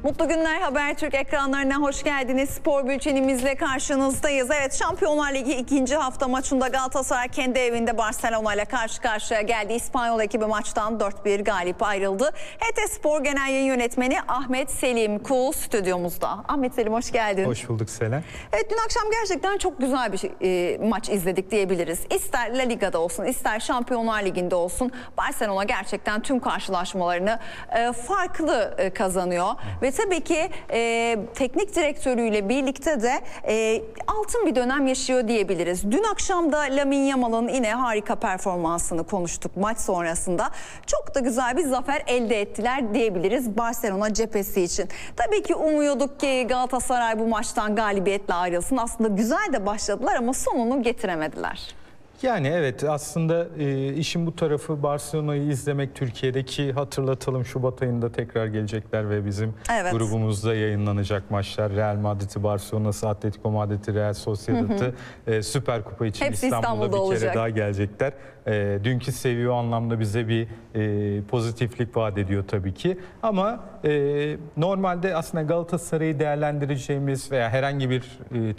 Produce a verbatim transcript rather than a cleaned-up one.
Mutlu günler, Habertürk ekranlarına hoş geldiniz. Spor bültenimizle karşınızdayız. Evet, Şampiyonlar Ligi ikinci hafta maçında Galatasaray kendi evinde Barcelona ile karşı karşıya geldi. İspanyol ekibi maçtan dört bir galip ayrıldı. H T Spor Genel Yayın Yönetmeni Ahmet Selim Kul stüdyomuzda. Ahmet Selim, hoş geldin. Hoş bulduk Selen. Evet, dün akşam gerçekten çok güzel bir e, maç izledik diyebiliriz. İster La Liga'da olsun, ister Şampiyonlar Ligi'nde olsun, Barcelona gerçekten tüm karşılaşmalarını e, farklı e, kazanıyor. Ve tabii ki e, teknik direktörüyle birlikte de e, altın bir dönem yaşıyor diyebiliriz. Dün akşam da Lamine Yamal'ın yine harika performansını konuştuk maç sonrasında. Çok da güzel bir zafer elde ettiler diyebiliriz Barcelona cephesi için. Tabii ki umuyorduk ki Galatasaray bu maçtan galibiyetle ayrılsın. Aslında güzel de başladılar ama sonunu getiremediler. Yani evet, aslında e, işin bu tarafı Barcelona'yı izlemek. Türkiye'deki, hatırlatalım, Şubat ayında tekrar gelecekler ve bizim evet. grubumuzda yayınlanacak maçlar. Real Madrid'i, Barcelona'sı, Atletico Madrid'i, Real Sociedad'ı e, Süper Kupa için Hepsi İstanbul'da, İstanbul'da bir olacak. kere daha gelecekler. E, dünkü seviye o anlamda bize bir e, pozitiflik vaat ediyor tabii ki. Ama e, normalde aslında Galatasaray'ı değerlendireceğimiz veya herhangi bir e,